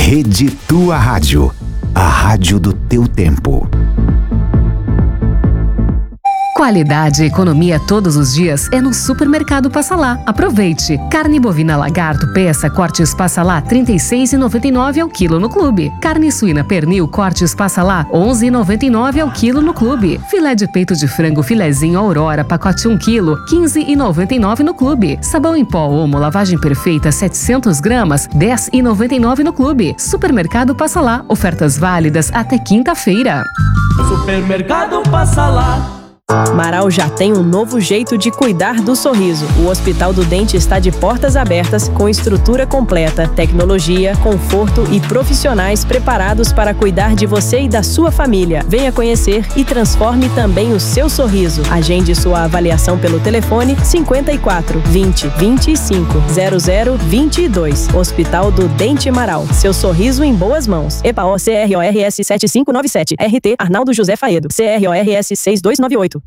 Rede Tua Rádio, a rádio do teu tempo. Qualidade e economia todos os dias é no Supermercado Passa Lá. Aproveite! Carne bovina lagarto peça cortes Passa Lá R$ 36,99 ao quilo no clube. Carne suína pernil cortes Passa Lá R$ 11,99 ao quilo no clube. Filé de peito de frango filezinho Aurora pacote 1 quilo R$ 15,99 no clube. Sabão em pó Omo lavagem perfeita 700 gramas R$ 10,99 no clube. Supermercado Passa Lá. Ofertas válidas até quinta-feira. Supermercado Passa Lá. Marau já tem um novo jeito de cuidar do sorriso. O Hospital do Dente está de portas abertas, com estrutura completa, tecnologia, conforto e profissionais preparados para cuidar de você e da sua família. Venha conhecer e transforme também o seu sorriso. Agende sua avaliação pelo telefone 54 20 25 00 22. Hospital do Dente Marau. Seu sorriso em boas mãos. EPAO CRORS 7597. RT Arnaldo José Faedo. CRORS 6298.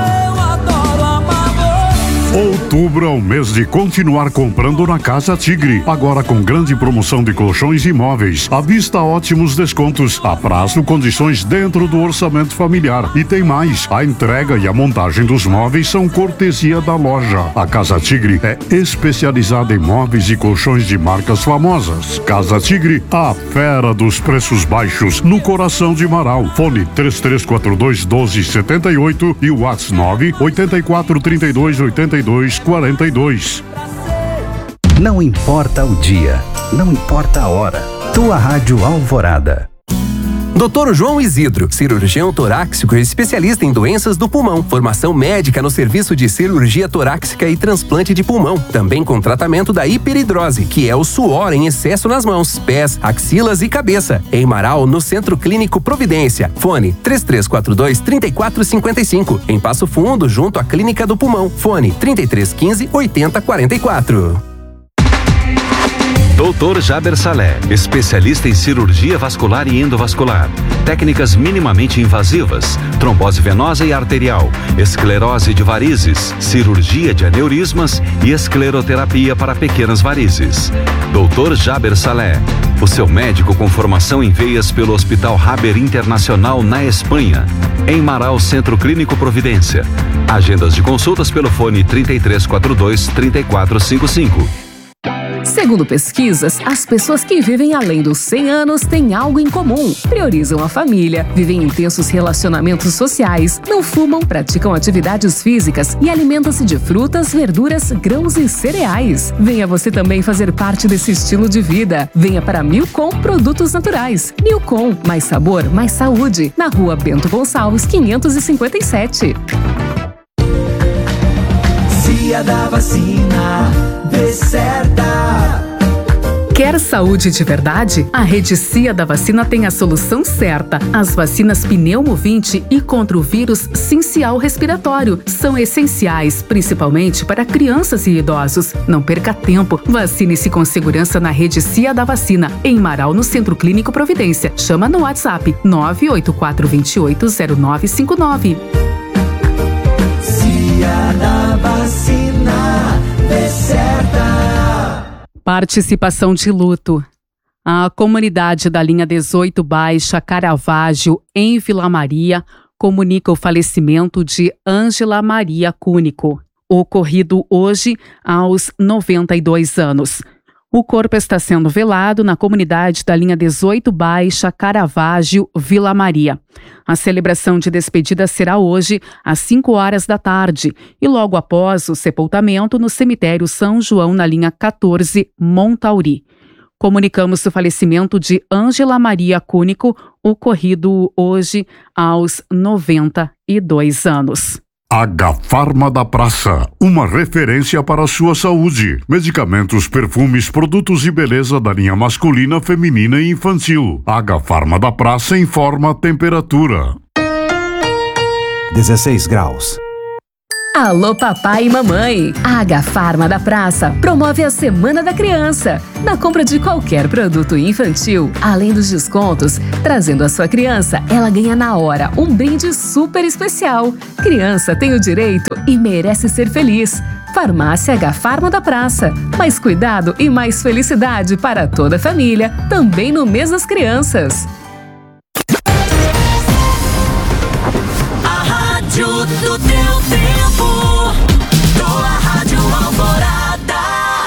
Outubro é o mês de continuar comprando na Casa Tigre. Agora com grande promoção de colchões e móveis. À vista, ótimos descontos. A prazo, condições dentro do orçamento familiar. E tem mais. A entrega e a montagem dos móveis são cortesia da loja. A Casa Tigre é especializada em móveis e colchões de marcas famosas. Casa Tigre, a fera dos preços baixos, no coração de Marau. Fone 3342-1278 e o WhatsApp 984328242. Não importa o dia, não importa a hora. Tua Rádio Alvorada. Dr. João Isidro, cirurgião torácico e especialista em doenças do pulmão. Formação médica no serviço de cirurgia torácica e transplante de pulmão. Também com tratamento da hiperidrose, que é o suor em excesso nas mãos, pés, axilas e cabeça. Em Marau, no Centro Clínico Providência. Fone 3342-3455. Em Passo Fundo, junto à Clínica do Pulmão. Fone 3315-8044. Dr. Jaber Salé, especialista em cirurgia vascular e endovascular, técnicas minimamente invasivas, trombose venosa e arterial, esclerose de varizes, cirurgia de aneurismas e escleroterapia para pequenas varizes. Dr. Jaber Salé, o seu médico com formação em veias pelo Hospital Haber Internacional na Espanha. Em Marau, Centro Clínico Providência. Agendas de consultas pelo fone 3342-3455. Segundo pesquisas, as pessoas que vivem além dos 100 anos têm algo em comum. Priorizam a família, vivem intensos relacionamentos sociais, não fumam, praticam atividades físicas e alimentam-se de frutas, verduras, grãos e cereais. Venha você também fazer parte desse estilo de vida. Venha para Milcom Produtos Naturais. Milcom, mais sabor, mais saúde. Na Rua Bento Gonçalves, 557. Cia da Vacina, vê certa. Quer saúde de verdade? A Rede Cia da Vacina tem a solução certa. As vacinas Pneumo 20 e contra o vírus sincial respiratório são essenciais, principalmente para crianças e idosos. Não perca tempo. Vacine-se com segurança na Rede Cia da Vacina, em Marau, no Centro Clínico Providência. Chama no WhatsApp 984280959. Cia da Vacina, vê certa. Participação de luto. A comunidade da linha 18 Baixa Caravaggio, em Vila Maria, comunica o falecimento de Ângela Maria Cúnico, ocorrido hoje aos 92 anos. O corpo está sendo velado na comunidade da linha 18 Baixa Caravaggio, Vila Maria. A celebração de despedida será hoje às 5 horas da tarde e logo após o sepultamento no cemitério São João, na linha 14, Montauri. Comunicamos o falecimento de Ângela Maria Cúnico, ocorrido hoje aos 92 anos. H-Farma da Praça, uma referência para a sua saúde. Medicamentos, perfumes, produtos de beleza da linha masculina, feminina e infantil. H-Farma da Praça informa a temperatura. 16 graus. Alô papai e mamãe, a H-Farma da Praça promove a Semana da Criança. Na compra de qualquer produto infantil, além dos descontos, trazendo a sua criança, ela ganha na hora um brinde super especial. Criança tem o direito e merece ser feliz. Farmácia H Farma da Praça. Mais cuidado e mais felicidade para toda a família, também no mês das crianças. A rádio do teu tempo, tua Rádio Alvorada.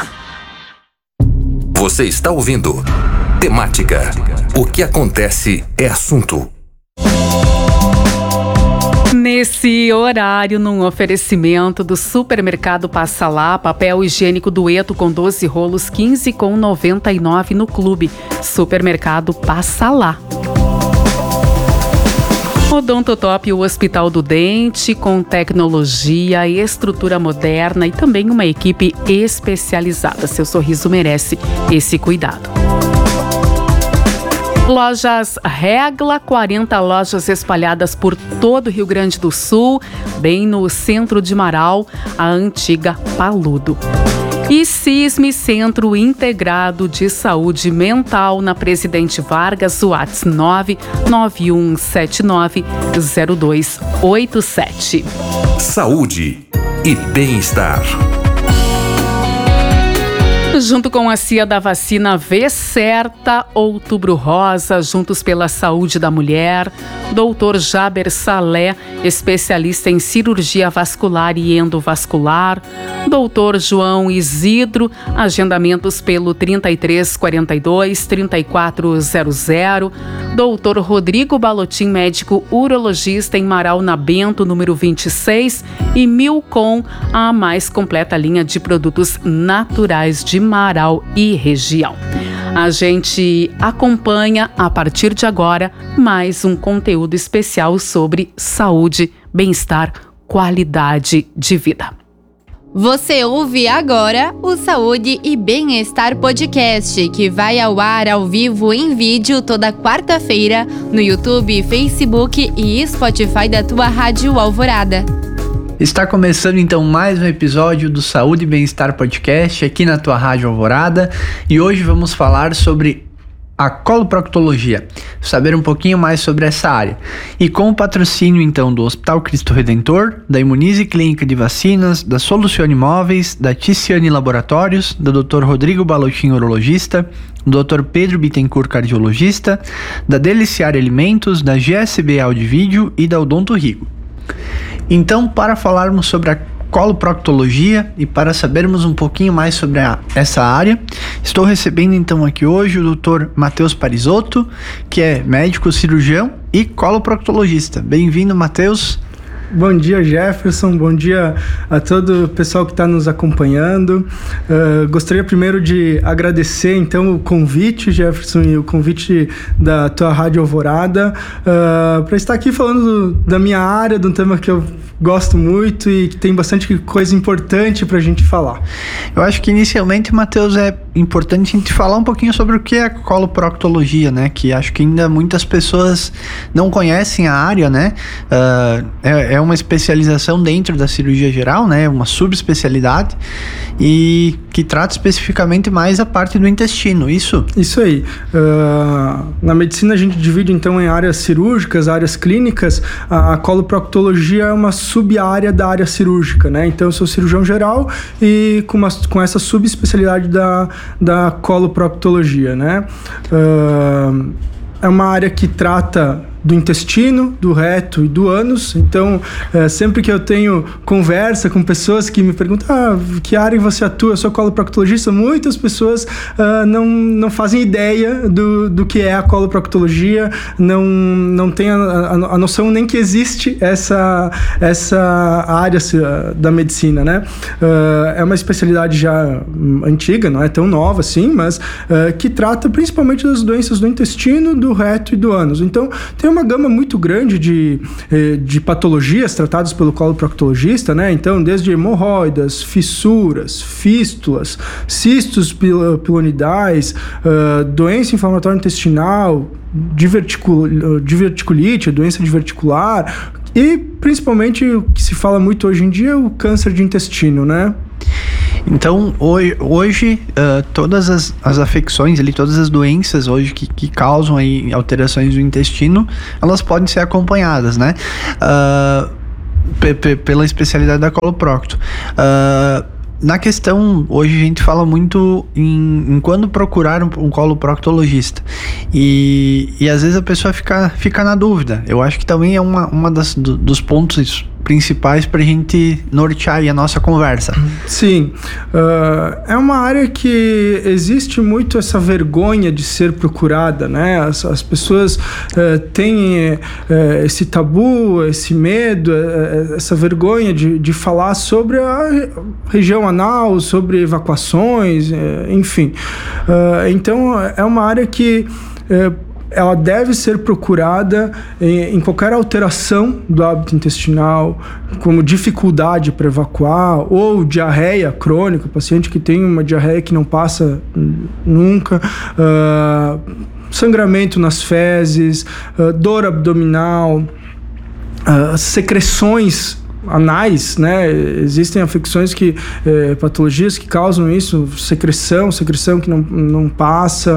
Você está ouvindo Temática. O que acontece é assunto. Nesse horário, num oferecimento do Supermercado Passa Lá, papel higiênico Dueto com 12 rolos, 15,99 no Clube. Supermercado Passa Lá. Odontotop, o Hospital do Dente, com tecnologia, estrutura moderna e também uma equipe especializada. Seu sorriso merece esse cuidado. Lojas Regla, 40 lojas espalhadas por todo o Rio Grande do Sul, bem no centro de Marau, a antiga Paludo. E CISME, Centro Integrado de Saúde Mental, na Presidente Vargas, WhatsApp 991790287. Saúde e bem-estar. Junto com a CIA da Vacina V Certa, Outubro Rosa, Juntos pela Saúde da Mulher, Dr. Jaber Salé, especialista em cirurgia vascular e endovascular, Dr. João Isidro, agendamentos pelo 3342-3400, Dr. Rodrigo Balotin, médico urologista em Marau na Bento, número 26, e Milcom, a mais completa linha de produtos naturais de Marau e região. A gente acompanha, a partir de agora, mais um conteúdo especial sobre saúde, bem-estar, qualidade de vida. Você ouve agora o Saúde e Bem-Estar Podcast, que vai ao ar ao vivo em vídeo toda quarta-feira no YouTube, Facebook e Spotify da tua Rádio Alvorada. Está começando então mais um episódio do Saúde e Bem-Estar Podcast aqui na tua Rádio Alvorada, e hoje vamos falar sobre a coloproctologia, saber um pouquinho mais sobre essa área. E com o patrocínio então do Hospital Cristo Redentor, da Imunize Clínica de Vacinas, da Solucione Imóveis, da Ticiane Laboratórios, do Dr. Rodrigo Balotin, urologista, do Dr. Pedro Bittencourt, cardiologista, da Deliciar Alimentos, da GSB Áudio e Vídeo e da Odonto Rigo. Então, para falarmos sobre a coloproctologia e para sabermos um pouquinho mais sobre essa área, estou recebendo então aqui hoje o Dr. Matheus Parisotto, que é médico cirurgião e coloproctologista. Bem-vindo, Matheus. Bom dia, Jefferson. Bom dia a todo o pessoal que está nos acompanhando. Gostaria primeiro de agradecer, então, o convite, Jefferson, e o convite da tua Rádio Alvorada para estar aqui falando da minha área, de um tema que eu gosto muito e que tem bastante coisa importante para a gente falar. Eu acho que inicialmente, Matheus, é importante a gente falar um pouquinho sobre o que é a coloproctologia, né? Que acho que ainda muitas pessoas não conhecem a área, né? É uma especialização dentro da cirurgia geral, né? Uma subespecialidade e que trata especificamente mais a parte do intestino, isso? Isso aí. Na medicina a gente divide então em áreas cirúrgicas, áreas clínicas. A coloproctologia é uma sub-área da área cirúrgica, né? Então eu sou cirurgião geral e com essa subespecialidade da coloproctologia, né? É uma área que trata do intestino, do reto e do ânus. Então, sempre que eu tenho conversa com pessoas que me perguntam que área você atua, eu sou coloproctologista, muitas pessoas não fazem ideia do que é a coloproctologia, não tem a noção nem que existe essa área da medicina, né? É uma especialidade já antiga, não é tão nova assim, mas que trata principalmente das doenças do intestino, do reto e do ânus. Então, tem uma gama muito grande de patologias tratadas pelo coloproctologista, né? Então, desde hemorroidas, fissuras, fístulas, cistos pilonidais, doença inflamatória intestinal, diverticulite, doença diverticular e, principalmente, o que se fala muito hoje em dia é o câncer de intestino, né? Então, hoje todas as afecções, todas as doenças hoje que causam aí alterações do intestino, elas podem ser acompanhadas, né? Pela especialidade da coloprocto. Na questão, hoje a gente fala muito em quando procurar um coloproctologista. E às vezes a pessoa fica na dúvida. Eu acho que também é uma dos pontos principais para a gente nortear aí a nossa conversa. Sim, é uma área que existe muito essa vergonha de ser procurada, né? As pessoas têm esse tabu, esse medo, essa vergonha de falar sobre a região anal, sobre evacuações, enfim. Então é uma área que ela deve ser procurada em qualquer alteração do hábito intestinal, como dificuldade para evacuar ou diarreia crônica, paciente que tem uma diarreia que não passa nunca, sangramento nas fezes, dor abdominal, secreções anais, né? Existem afecções patologias que causam isso, secreção que não passa,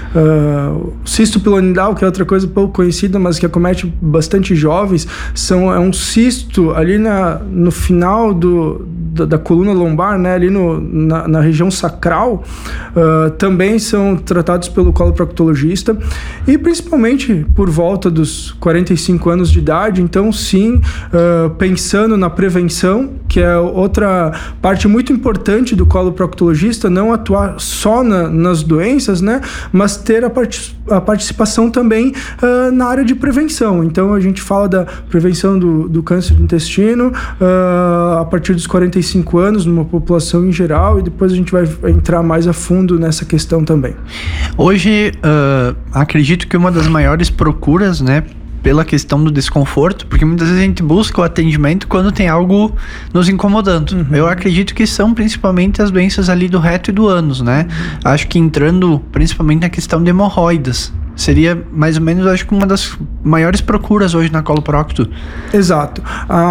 cisto pilonidal, que é outra coisa pouco conhecida, mas que acomete bastante jovens, é um cisto ali no final da coluna lombar, né? Ali na região sacral, também são tratados pelo coloproctologista, e principalmente por volta dos 45 anos de idade. Então sim, pensando na prevenção, que é outra parte muito importante do coloproctologista, não atuar só nas doenças, né, mas ter a participação também na área de prevenção. Então a gente fala da prevenção do câncer do intestino a partir dos 45 anos, numa população em geral, e depois a gente vai entrar mais a fundo nessa questão também. Hoje, acredito que uma das maiores procuras, né, pela questão do desconforto, porque muitas vezes a gente busca o atendimento quando tem algo nos incomodando. Uhum. Eu acredito que são principalmente as doenças ali do reto e do ânus, né? Uhum. Acho que entrando principalmente na questão de hemorroidas. Seria mais ou menos, acho que uma das maiores procuras hoje na coloprocto. Exato.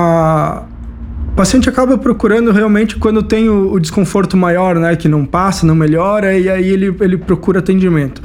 O paciente acaba procurando realmente quando tem o desconforto maior, né? Que não passa, não melhora, e aí ele procura atendimento.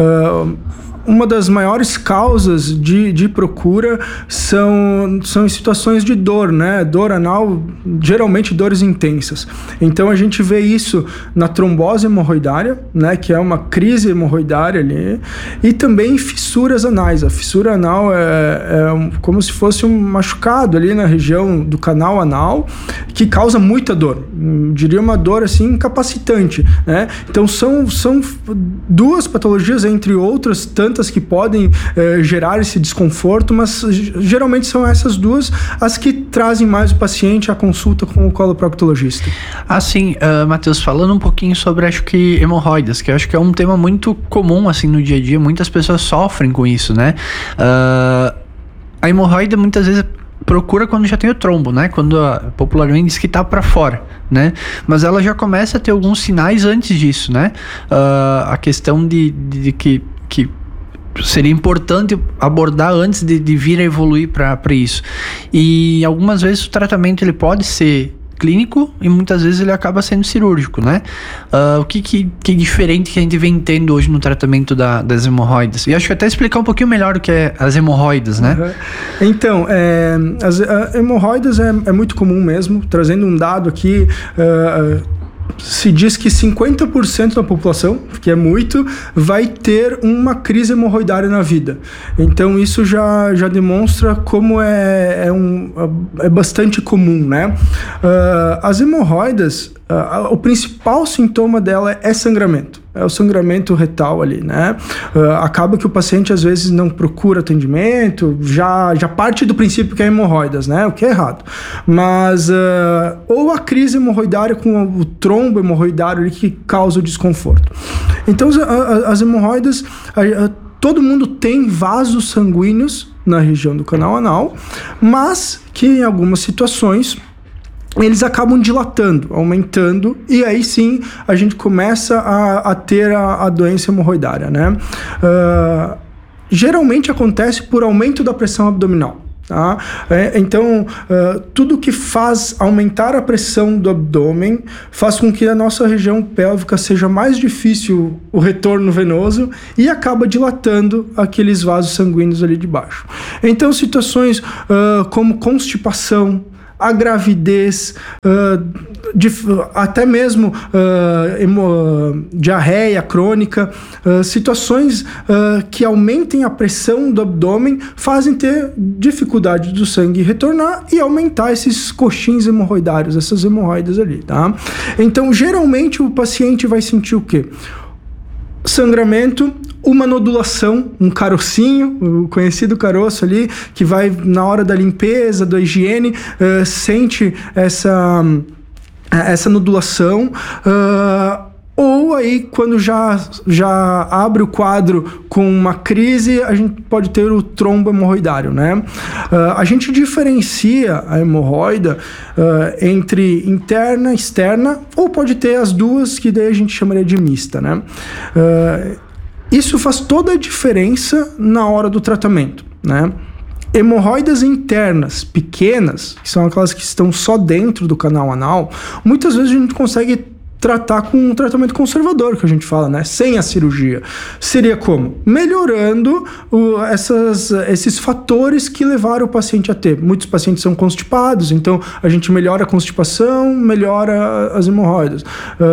Uma das maiores causas de procura são em situações de dor, né? Dor anal, geralmente dores intensas. Então a gente vê isso na trombose hemorroidária, né? Que é uma crise hemorroidária ali, e também em fissuras anais. A fissura anal é como se fosse um machucado ali na região do canal anal, que causa muita dor. Eu diria uma dor assim incapacitante, né? Então são duas patologias, entre outras tantas, que podem gerar esse desconforto, mas geralmente são essas duas as que trazem mais o paciente à consulta com o coloproctologista. Assim, Matheus, falando um pouquinho sobre, acho que hemorroidas, que eu acho que é um tema muito comum assim no dia a dia, muitas pessoas sofrem com isso, né? A hemorroida muitas vezes procura quando já tem o trombo, né? Quando popularmente diz que tá para fora, né? Mas ela já começa a ter alguns sinais antes disso, né? A questão de que seria importante abordar antes de vir a evoluir para isso. E algumas vezes o tratamento ele pode ser clínico e muitas vezes ele acaba sendo cirúrgico, né? O que é diferente que a gente vem tendo hoje no tratamento das hemorroidas? E acho que até explicar um pouquinho melhor o que é as hemorroidas, né? Uhum. Então, as hemorroidas é muito comum mesmo. Trazendo um dado aqui, se diz que 50% da população, que é muito, vai ter uma crise hemorroidária na vida. Então isso já demonstra como é bastante comum, né? As hemorroidas, o principal sintoma dela é sangramento. É o sangramento retal ali, né? Acaba que o paciente às vezes não procura atendimento, já parte do princípio que é hemorroidas, né? O que é errado. Mas, ou a crise hemorroidária com o trombo hemorroidário ali que causa o desconforto. Então, as hemorroidas, todo mundo tem vasos sanguíneos na região do canal anal, mas que em algumas situações eles acabam dilatando, aumentando, e aí sim a gente começa a ter a doença hemorroidária, né? Geralmente acontece por aumento da pressão abdominal. Tá? Então, tudo que faz aumentar a pressão do abdômen faz com que a nossa região pélvica seja mais difícil o retorno venoso e acaba dilatando aqueles vasos sanguíneos ali de baixo. Então, situações como constipação, a gravidez, até mesmo diarreia crônica, situações que aumentem a pressão do abdômen fazem ter dificuldade do sangue retornar e aumentar esses coxins hemorroidários, essas hemorroidas ali, tá? Então, geralmente o paciente vai sentir o quê? Sangramento, uma nodulação, um carocinho, o conhecido caroço ali, que vai na hora da limpeza, da higiene, sente essa nodulação, ou aí quando já abre o quadro com uma crise, a gente pode ter o trombo hemorroidário, né? A gente diferencia a hemorroida entre interna e externa, ou pode ter as duas, que daí a gente chamaria de mista, né? Isso faz toda a diferença na hora do tratamento, né? Hemorroidas internas pequenas, que são aquelas que estão só dentro do canal anal, muitas vezes a gente consegue tratar com um tratamento conservador, que a gente fala, né? Sem a cirurgia. Seria como? Melhorando esses fatores que levaram o paciente a ter. Muitos pacientes são constipados, então a gente melhora a constipação, melhora as hemorroidas.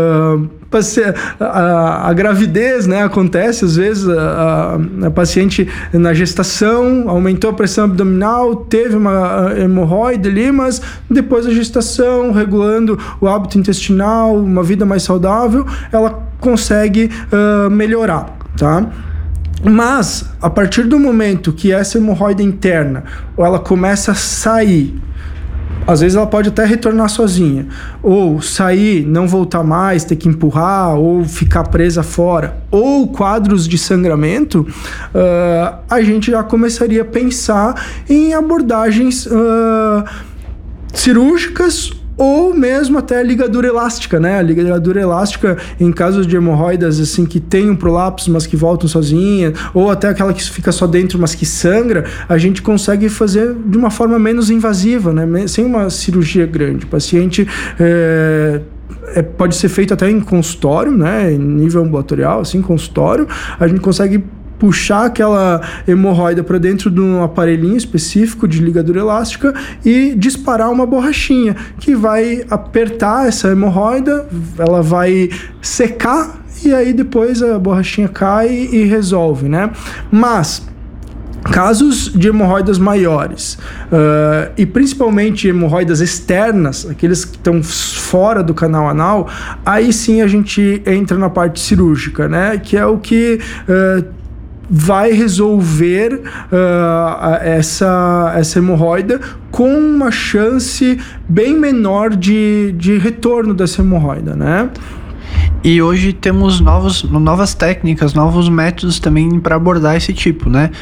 A gravidez, né, acontece às vezes, a paciente na gestação aumentou a pressão abdominal, teve uma hemorroide ali, mas depois da gestação, regulando o hábito intestinal, uma vida mais saudável, ela consegue melhorar, tá? Mas a partir do momento que essa hemorroide interna, ela começa a sair, às vezes ela pode até retornar sozinha, ou sair, não voltar mais, ter que empurrar, ou ficar presa fora, ou quadros de sangramento, a gente já começaria a pensar em abordagens cirúrgicas, ou mesmo até a ligadura elástica, né? A ligadura elástica, em casos de hemorroidas assim, que tem um prolapso, mas que voltam sozinha, ou até aquela que fica só dentro, mas que sangra, a gente consegue fazer de uma forma menos invasiva, né? Sem uma cirurgia grande. O paciente pode ser feito até em consultório, né? Em nível ambulatorial, assim, consultório, a gente consegue puxar aquela hemorroida para dentro de um aparelhinho específico de ligadura elástica e disparar uma borrachinha que vai apertar essa hemorroida, ela vai secar e aí depois a borrachinha cai e resolve, né? Mas casos de hemorroidas maiores e principalmente hemorroidas externas, aqueles que estão fora do canal anal, aí sim a gente entra na parte cirúrgica, né? Que é o que vai resolver essa hemorroida com uma chance bem menor de retorno dessa hemorroida, né? E hoje temos novas técnicas, novos métodos também para abordar esse tipo, né?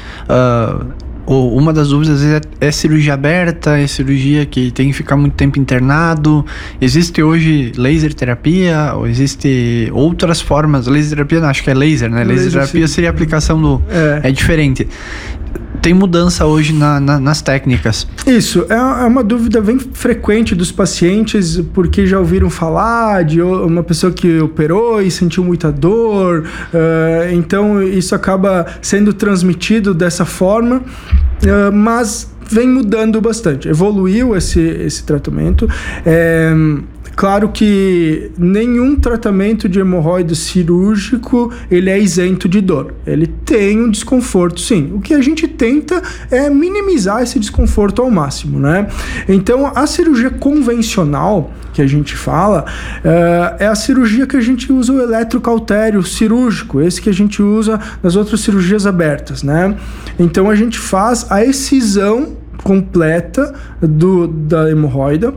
Uma das dúvidas é cirurgia aberta, é cirurgia que tem que ficar muito tempo internado. Existe hoje laser terapia, ou existe outras formas? Laser terapia, não, acho que é laser, né? Laser terapia seria a aplicação do... É diferente. Tem mudança hoje nas técnicas. Isso, é uma dúvida bem frequente dos pacientes, porque já ouviram falar de uma pessoa que operou e sentiu muita dor, então isso acaba sendo transmitido dessa forma, mas vem mudando bastante, evoluiu esse tratamento. Claro que nenhum tratamento de hemorroide cirúrgico ele é isento de dor. Ele tem um desconforto, sim. O que a gente tenta é minimizar esse desconforto ao máximo, né? Então, a cirurgia convencional que a gente fala é a cirurgia que a gente usa o eletrocautério cirúrgico, esse que a gente usa nas outras cirurgias abertas, né? Então, a gente faz a excisão completa da hemorroida.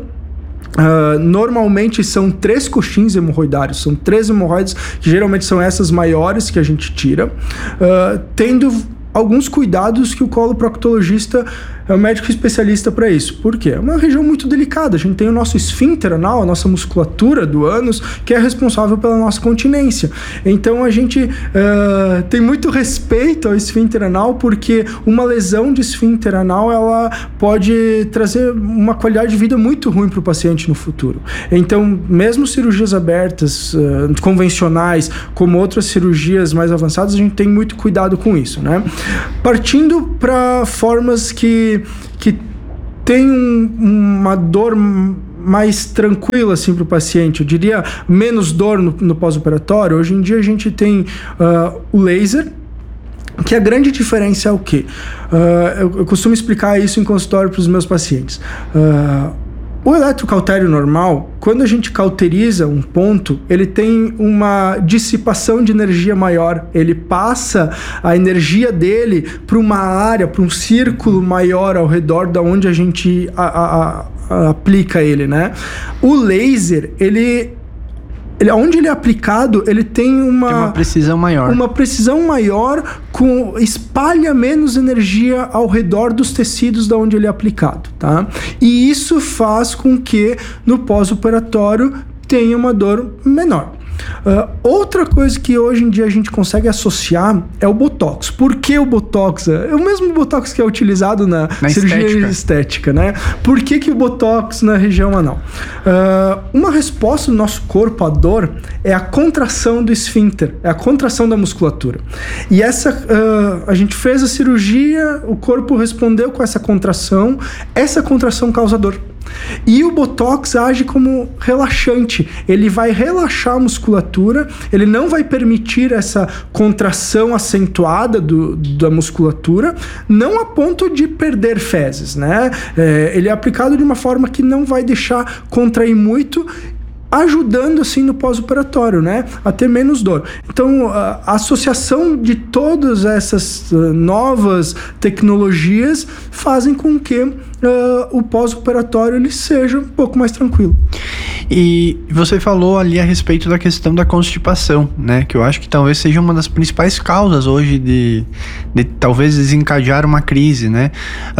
Normalmente são 3 coxins hemorroidários, são 3 hemorroidas, que geralmente são essas maiores que a gente tira, tendo alguns cuidados que o coloproctologista é o médico especialista para isso. Por quê? É uma região muito delicada. A gente tem o nosso esfíncter anal, a nossa musculatura do ânus, que é responsável pela nossa continência. Então a gente tem muito respeito ao esfíncter anal, porque uma lesão de esfíncter anal ela pode trazer uma qualidade de vida muito ruim para o paciente no futuro. Então, mesmo cirurgias abertas, convencionais, como outras cirurgias mais avançadas, a gente tem muito cuidado com isso, né? Partindo para formas que tem uma dor mais tranquila assim para o paciente, eu diria menos dor no pós-operatório. Hoje em dia a gente tem o laser, que a grande diferença é o quê? Eu costumo explicar isso em consultório para os meus pacientes. O eletrocautério normal, quando a gente cauteriza um ponto, ele tem uma dissipação de energia maior. Ele passa a energia dele para uma área, para um círculo maior ao redor da onde a gente aplica ele, né? O laser, onde ele é aplicado, ele tem uma precisão maior. Uma precisão maior, espalha menos energia ao redor dos tecidos da onde ele é aplicado, tá? E isso faz com que no pós-operatório tenha uma dor menor. Outra coisa que hoje em dia a gente consegue associar é o Botox. Por que o Botox? É o mesmo Botox que é utilizado na cirurgia estética, né? Por que o Botox na região anal? Uma resposta do nosso corpo à dor é a contração do esfíncter, é a contração da musculatura. E a gente fez a cirurgia, o corpo respondeu com essa contração causa dor. E o Botox age como relaxante, ele vai relaxar a musculatura, ele não vai permitir essa contração acentuada da musculatura, não a ponto de perder fezes, né? Ele é aplicado de uma forma que não vai deixar contrair muito, ajudando assim no pós-operatório, né, a ter menos dor. Então, a associação de todas essas novas tecnologias fazem com que o pós-operatório ele seja um pouco mais tranquilo. E você falou ali a respeito da questão da constipação, né, que eu acho que talvez seja uma das principais causas hoje de talvez desencadear uma crise, né?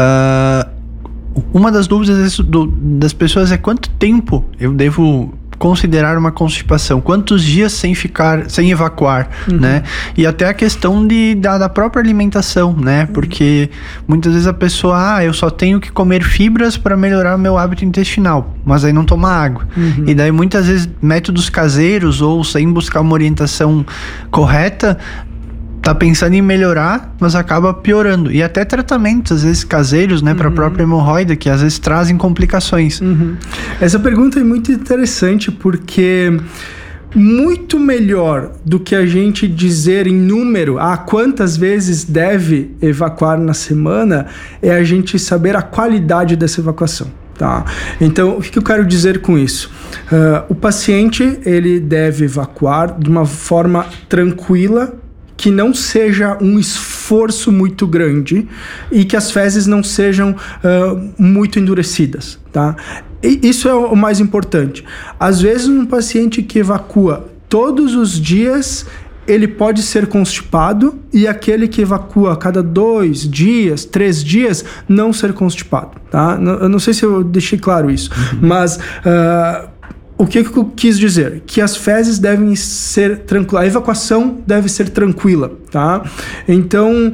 Uma das dúvidas das pessoas é quanto tempo eu devo considerar uma constipação, quantos dias sem evacuar, né? E até a questão da própria alimentação, né? Porque muitas vezes a pessoa, eu só tenho que comer fibras para melhorar o meu hábito intestinal, mas aí não toma água. E daí muitas vezes métodos caseiros ou sem buscar uma orientação correta, tá pensando em melhorar, mas acaba piorando. E até tratamentos, às vezes, caseiros, né, para a própria hemorroida, que às vezes trazem complicações. Essa pergunta é muito interessante, porque muito melhor do que a gente dizer em número, quantas vezes deve evacuar na semana, é a gente saber a qualidade dessa evacuação. Tá? Então, o que eu quero dizer com isso? O paciente, ele deve evacuar de uma forma tranquila, que não seja um esforço muito grande e que as fezes não sejam muito endurecidas, tá? E isso é o mais importante. Às vezes, um paciente que evacua todos os dias, ele pode ser constipado, e aquele que evacua a cada 2 dias, 3 dias, não ser constipado, tá? Eu não sei se eu deixei claro isso, mas o que eu quis dizer? Que as fezes devem ser tranquilas, a evacuação deve ser tranquila, tá? Então,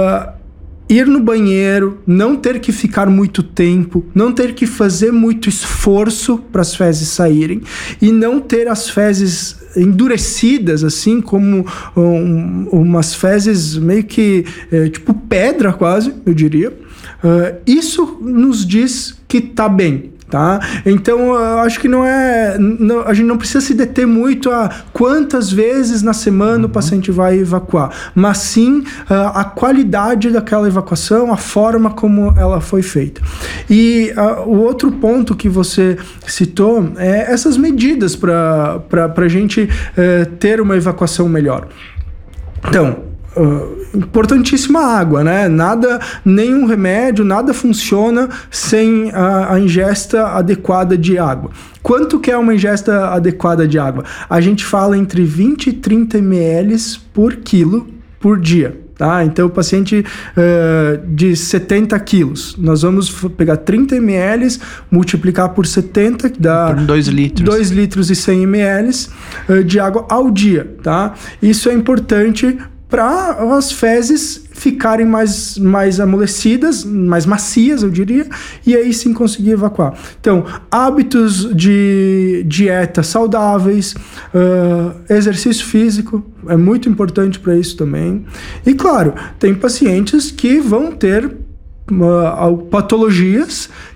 ir no banheiro, não ter que ficar muito tempo, não ter que fazer muito esforço para as fezes saírem, e não ter as fezes endurecidas, assim como umas fezes meio que tipo pedra quase, eu diria. Isso nos diz que tá bem. Tá? Então, eu acho que a gente não precisa se deter muito a quantas vezes na semana o paciente vai evacuar, mas sim a qualidade daquela evacuação, a forma como ela foi feita. E o outro ponto que você citou é essas medidas para a gente ter uma evacuação melhor. Então, importantíssima água, né? Nenhum remédio, nada funciona sem a ingesta adequada de água. Quanto que é uma ingesta adequada de água? A gente fala entre 20 e 30 ml por quilo por dia. Tá? Então, o paciente de 70 quilos, nós vamos pegar 30 ml, multiplicar por 70, que dá 2 litros. 2 litros e 100 ml de água ao dia. Tá? Isso é importante para as fezes ficarem mais amolecidas, mais macias, eu diria, e aí sim conseguir evacuar. Então, hábitos de dieta saudáveis, exercício físico é muito importante para isso também. E claro, tem pacientes que vão ter patologias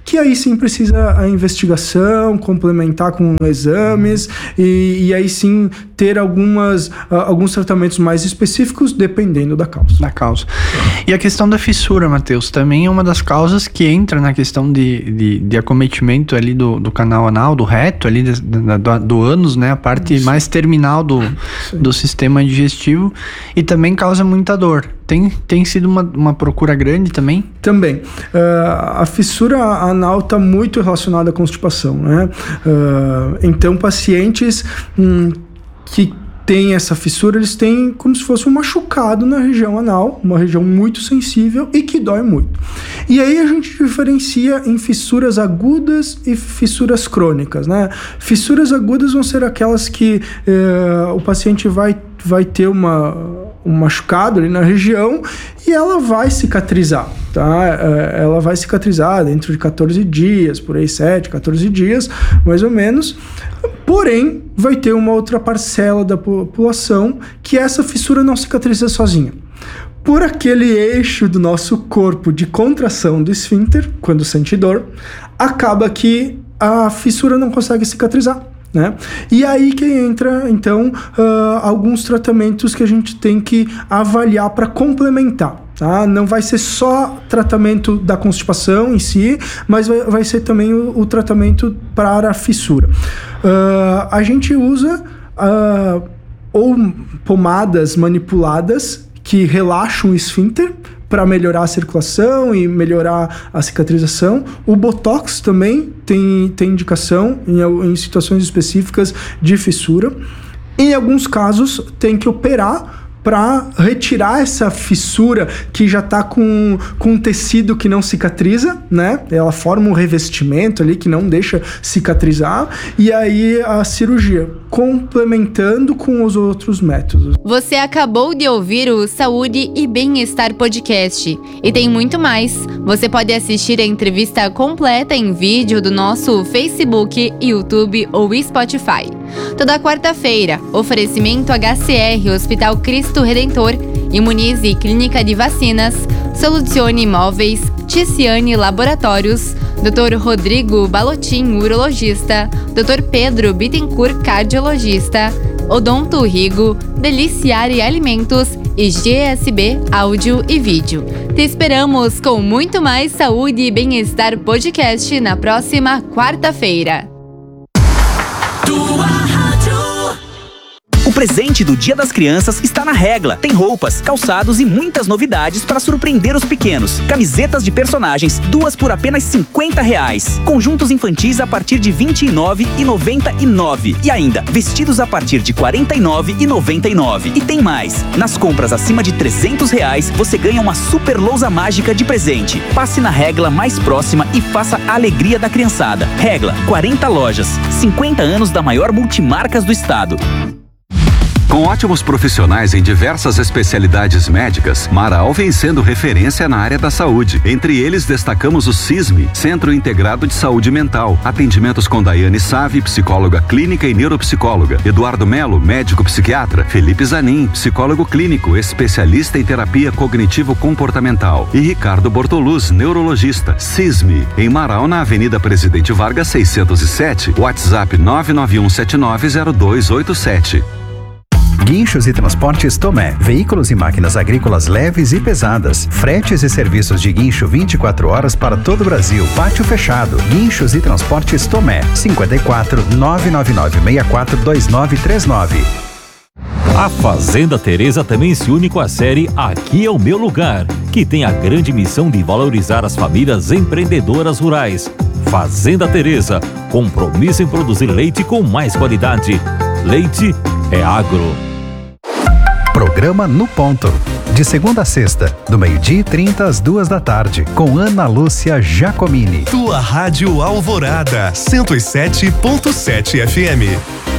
que aí sim precisa a investigação, complementar com exames e aí sim ter alguns tratamentos mais específicos dependendo da causa. E a questão da fissura, Matheus, também é uma das causas que entra na questão de acometimento ali do canal anal, do reto ali, do ânus, né? A parte mais terminal do sistema digestivo, e também causa muita dor. Tem sido uma procura grande também? Também. A fissura anal está muito relacionada à constipação, né? Então, pacientes que têm essa fissura, eles têm como se fosse um machucado na região anal, uma região muito sensível e que dói muito. E aí a gente diferencia em fissuras agudas e fissuras crônicas, né? Fissuras agudas vão ser aquelas que o paciente vai ter um machucado ali na região e ela vai cicatrizar, tá? Ela vai cicatrizar dentro de 14 dias, por aí 7, 14 dias, mais ou menos. Porém, vai ter uma outra parcela da população que essa fissura não cicatriza sozinha. Por aquele eixo do nosso corpo de contração do esfíncter, quando sente dor, acaba que a fissura não consegue cicatrizar, né? E aí que entra, então, alguns tratamentos que a gente tem que avaliar para complementar. Tá? Não vai ser só tratamento da constipação em si, mas vai ser também o tratamento para a fissura. A gente usa ou pomadas manipuladas que relaxam o esfíncter para melhorar a circulação e melhorar a cicatrização. O Botox também tem indicação em situações específicas de fissura. Em alguns casos, tem que operar para retirar essa fissura que já está com um tecido que não cicatriza, né? Ela forma um revestimento ali que não deixa cicatrizar, e aí a cirurgia, complementando com os outros métodos. Você acabou de ouvir o Saúde e Bem-Estar Podcast e tem muito mais. Você pode assistir a entrevista completa em vídeo do nosso Facebook, YouTube ou Spotify. Toda quarta-feira, oferecimento HCR Hospital Cristo Redentor, Imunize Clínica de Vacinas, Solucione Imóveis, Ticiane Laboratórios, Dr. Rodrigo Balotin, urologista, Dr. Pedro Bittencourt, cardiologista, Odonto Rigo, Deliciare Alimentos e GSB Áudio e Vídeo. Te esperamos com muito mais Saúde e Bem-Estar Podcast na próxima quarta-feira. O presente do Dia das Crianças está na Regla. Tem roupas, calçados e muitas novidades para surpreender os pequenos. Camisetas de personagens, 2 por apenas R$50. Conjuntos infantis a partir de R$29,99. E ainda, vestidos a partir de R$49,99. E tem mais. Nas compras acima de R$300, você ganha uma super lousa mágica de presente. Passe na Regla mais próxima e faça a alegria da criançada. Regla, 40 lojas, 50 anos da maior multimarcas do estado. Com ótimos profissionais em diversas especialidades médicas, Marau vem sendo referência na área da saúde. Entre eles, destacamos o CISME, Centro Integrado de Saúde Mental. Atendimentos com Daiane Save, psicóloga clínica e neuropsicóloga. Eduardo Melo, médico psiquiatra. Felipe Zanin, psicólogo clínico, especialista em terapia cognitivo-comportamental. E Ricardo Bortoluz, neurologista. CISME, em Marau, na Avenida Presidente Vargas 607. WhatsApp 991790287. Guinchos e Transportes Tomé. Veículos e máquinas agrícolas leves e pesadas. Fretes e serviços de guincho 24 horas para todo o Brasil. Pátio fechado. Guinchos e Transportes Tomé. 54 999 64 2939. A Fazenda Teresa também se une com a série Aqui é o Meu Lugar, que tem a grande missão de valorizar as famílias empreendedoras rurais. Fazenda Teresa, compromisso em produzir leite com mais qualidade. Leite é agro. Programa No Ponto. De segunda a sexta, do 12h30 às 2h, com Ana Lúcia Giacomini. Tua Rádio Alvorada, 107.7 FM.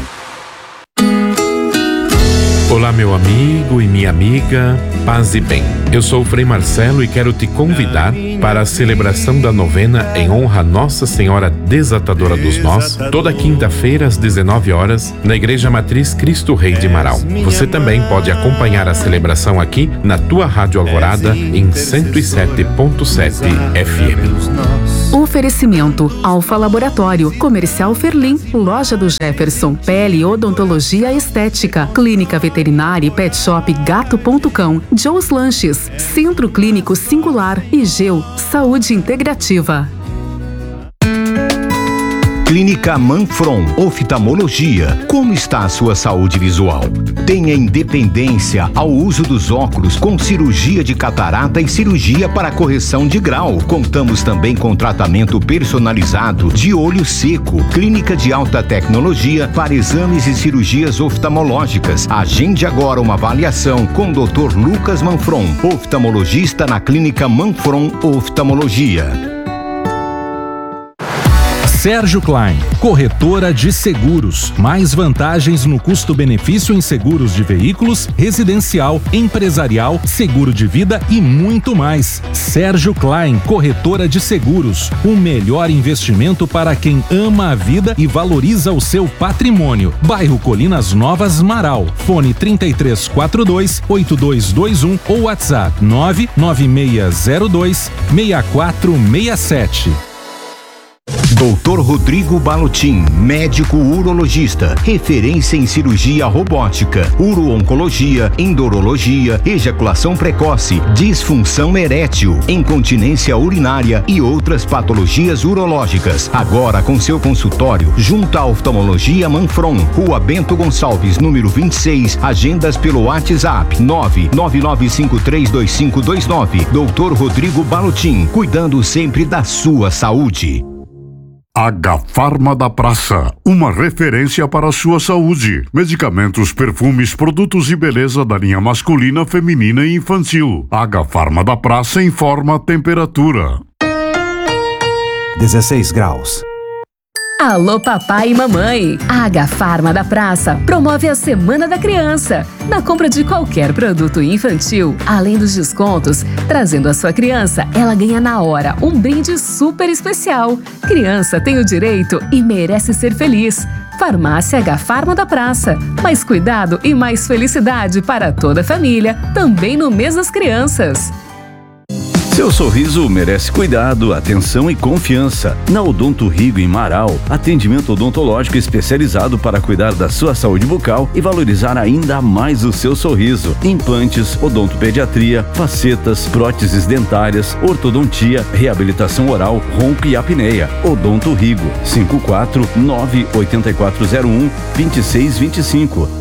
Olá, meu amigo e minha amiga, paz e bem. Eu sou o Frei Marcelo e quero te convidar para a celebração da novena em honra a Nossa Senhora Desatadora dos Nós, toda quinta-feira às 19 horas, na Igreja Matriz Cristo Rei de Marau. Você também pode acompanhar a celebração aqui na tua Rádio Alvorada em 107.7 FM. Oferecimento: Alfa Laboratório, Comercial Ferlim, Loja do Jefferson, Pele e Odontologia Estética, Clínica Veterinária e Pet Shop Gato.cão, Joe's Lanches, Centro Clínico Singular e Geu, Saúde Integrativa. Clínica Manfron, oftalmologia. Como está a sua saúde visual? Tenha independência ao uso dos óculos com cirurgia de catarata e cirurgia para correção de grau. Contamos também com tratamento personalizado de olho seco. Clínica de alta tecnologia para exames e cirurgias oftalmológicas. Agende agora uma avaliação com o Dr. Lucas Manfron, oftalmologista na Clínica Manfron Oftalmologia. Sérgio Klein, corretora de seguros. Mais vantagens no custo-benefício em seguros de veículos, residencial, empresarial, seguro de vida e muito mais. Sérgio Klein, corretora de seguros. O melhor investimento para quem ama a vida e valoriza o seu patrimônio. Bairro Colinas Novas, Marau. Fone 3342-8221 ou WhatsApp 99602-6467. Dr. Rodrigo Balotin, médico urologista, referência em cirurgia robótica, uro-oncologia, endurologia, ejaculação precoce, disfunção erétil, incontinência urinária e outras patologias urológicas. Agora com seu consultório junto à Oftalmologia Manfron, Rua Bento Gonçalves, número 26, agendas pelo WhatsApp 999532529. Dr. Rodrigo Balotin, cuidando sempre da sua saúde. Agafarma da Praça, uma referência para a sua saúde. Medicamentos, perfumes, produtos de beleza da linha masculina, feminina e infantil. Agafarma da Praça informa a temperatura. 16 graus. Alô papai e mamãe! A Agafarma da Praça promove a Semana da Criança. Na compra de qualquer produto infantil, além dos descontos, trazendo a sua criança, ela ganha na hora um brinde super especial. Criança tem o direito e merece ser feliz. Farmácia Agafarma da Praça. Mais cuidado e mais felicidade para toda a família, também no mês das crianças. Seu sorriso merece cuidado, atenção e confiança. Na Odonto Rigo em Marau, atendimento odontológico especializado para cuidar da sua saúde bucal e valorizar ainda mais o seu sorriso. Implantes, odontopediatria, facetas, próteses dentárias, ortodontia, reabilitação oral, ronco e apneia. Odonto Rigo, 549-8401-2625.